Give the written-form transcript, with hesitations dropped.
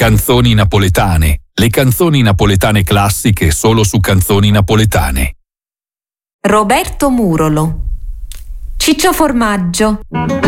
Canzoni napoletane. Le canzoni napoletane classiche solo su Canzoni Napoletane. Roberto Murolo. Ciccio Formaggio.